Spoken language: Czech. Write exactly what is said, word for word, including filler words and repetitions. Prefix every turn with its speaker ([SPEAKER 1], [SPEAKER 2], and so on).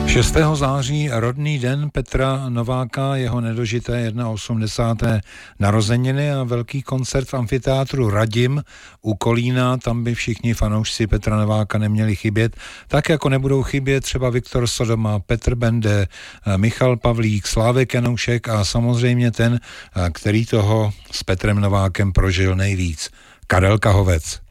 [SPEAKER 1] šestého září rodný den Petra Nováka, jeho nedožité osmdesáté první narozeniny a velký koncert v amfiteátru Radim u Kolína, tam by všichni fanoušci Petra Nováka neměli chybět, tak jako nebudou chybět třeba Viktor Sodoma, Petr Bende, Michal Pavlík, Slávek Janoušek a samozřejmě ten, který toho s Petrem Novákem prožil nejvíc, Karel Kahovec.